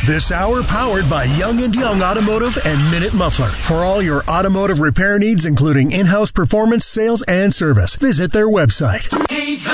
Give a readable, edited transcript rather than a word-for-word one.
This hour powered by Young & Young Automotive and Minute Muffler. For all your automotive repair needs, including in-house performance, sales, and service, visit their website.